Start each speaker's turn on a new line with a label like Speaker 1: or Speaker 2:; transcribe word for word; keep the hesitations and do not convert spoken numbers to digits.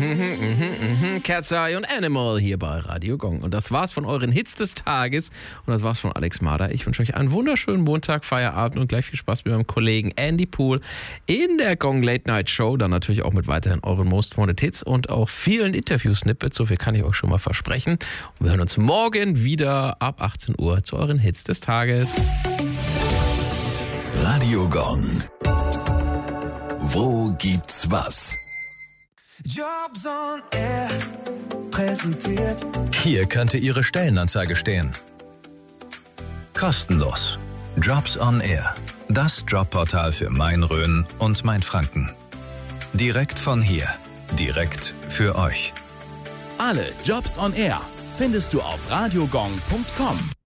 Speaker 1: Mhm, mhm. Cat's Eye und Animal hier bei Radio Gong. Und das war's von euren Hits des Tages. Und das war's von Alex Mader. Ich wünsche euch einen wunderschönen Montag, Feierabend und gleich viel Spaß mit meinem Kollegen Andy Pool in der Gong Late Night Show. Dann natürlich auch mit weiterhin euren Most Wanted Hits und auch vielen Interview-Snippets. So viel kann ich euch schon mal versprechen. Und wir hören uns morgen wieder ab achtzehn Uhr zu euren Hits des Tages.
Speaker 2: Radio Gong. Wo gibt's was?
Speaker 3: Jobs on Air präsentiert.
Speaker 2: Hier könnte Ihre Stellenanzeige stehen. Kostenlos. Jobs on Air. Das Jobportal für Main-Rhön und Mainfranken. Direkt von hier. Direkt für euch.
Speaker 4: Alle Jobs on Air findest du auf radiogong punkt com.